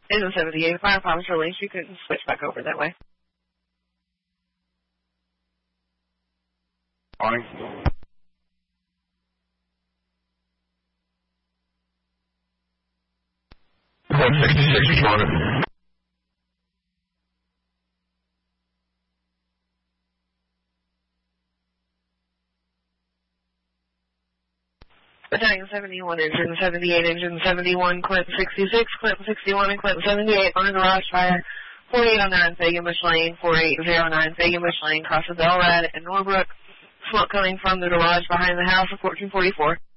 Engine 78, fire promise release. You can switch back over that way. Morning. One 66 responded. Battalion 71, Engine 78, Engine 71, Clinton 66, Clinton 61, and Clinton 78 on a garage fire. 4809 Fagan Bush Lane, 4809 Fagan Bush Lane, crosses Elrad and Norbrook. Smoke coming from the garage behind the house of 1444.